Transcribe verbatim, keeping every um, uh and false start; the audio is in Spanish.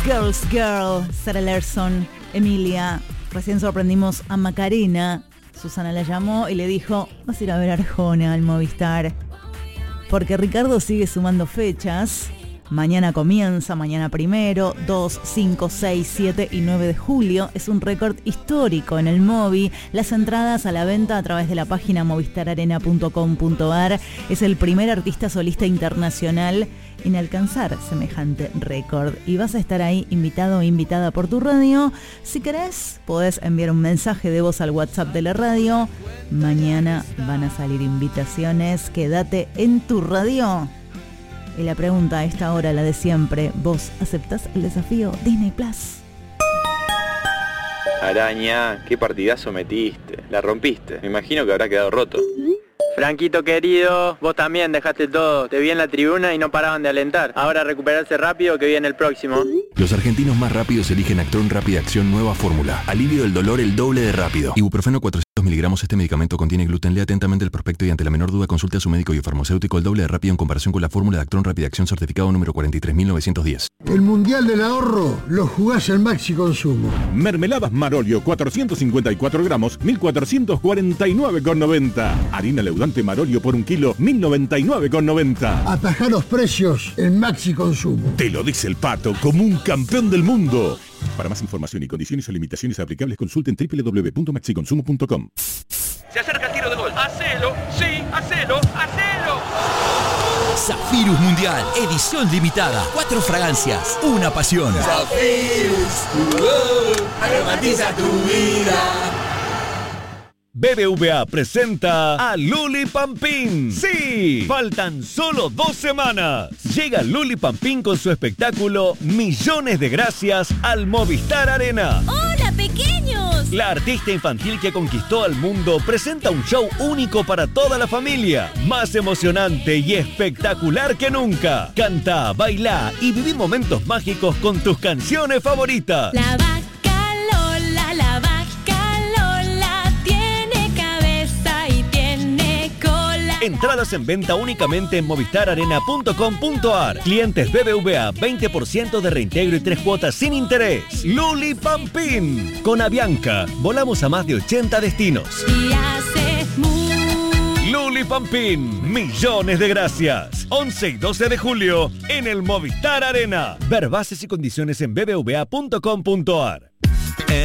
Girls Girl, Sarah Larson, Emilia. Recién sorprendimos a Macarena. Susana la llamó y le dijo, vas a ir a ver a Arjona al Movistar. Porque Ricardo sigue sumando fechas. Mañana comienza, mañana primero, dos, cinco, seis, siete y nueve de julio. Es un récord histórico en el Movi. Las entradas a la venta a través de la página movistar arena punto com punto ar. Es el primer artista solista internacional en alcanzar semejante récord. Y vas a estar ahí invitado o invitada por tu radio. Si querés, podés enviar un mensaje de voz al WhatsApp de la radio. Mañana van a salir invitaciones. Quédate en tu radio. Y la pregunta a esta hora, la de siempre, ¿vos aceptás el desafío Disney Plus? Araña, qué partidazo metiste. La rompiste. Me imagino que habrá quedado roto. Franquito querido, vos también dejaste todo. Te vi en la tribuna y no paraban de alentar. Ahora recuperarse rápido que viene el próximo. Los argentinos más rápidos eligen Actron Rápida Acción Nueva Fórmula. Alivio del dolor el doble de rápido. Ibuprofeno cuatrocientos miligramos. Este medicamento contiene gluten. Lea atentamente el prospecto y ante la menor duda consulte a su médico y farmacéutico. El doble de rápido en comparación con la fórmula de Actron Rápida Acción certificado número cuarenta y tres mil novecientos diez. El Mundial del Ahorro lo jugás en Maxi Consumo. Mermeladas Marolio, cuatrocientos cincuenta y cuatro gramos, mil cuatrocientos cuarenta y nueve con noventa. Harina leudante Marolio por un kilo, mil noventa y nueve con noventa. Atajá los precios en Maxi Consumo. Te lo dice el Pato como un campeón del mundo. Para más información y condiciones o limitaciones aplicables, consulten doble u doble u doble u punto maxiconsumo punto com. Se acerca el tiro de gol. ¡Hacelo! ¡Sí! ¡Hacelo! ¡Hacelo! Zafirus Mundial, edición limitada. Cuatro fragancias, una pasión. Zafirus, tu voz, aromatiza tu vida. B B V A presenta a Luli Pampín. ¡Sí! Faltan solo dos semanas. Llega Luli Pampín con su espectáculo Millones de Gracias al Movistar Arena. ¡Hola, pequeños! La artista infantil que conquistó al mundo presenta un show único para toda la familia. Más emocionante y espectacular que nunca. Canta, baila y viví momentos mágicos con tus canciones favoritas. La vaca Lola, la vaca. Entradas en venta únicamente en movistar arena punto com punto ar. Clientes B B V A, veinte por ciento de reintegro y tres cuotas sin interés. Luli Pampín. Con Avianca, volamos a más de ochenta destinos. Y hace muy... Luli Pampín, Millones de Gracias. once y doce de julio en el Movistar Arena. Ver bases y condiciones en b b v a punto com punto ar.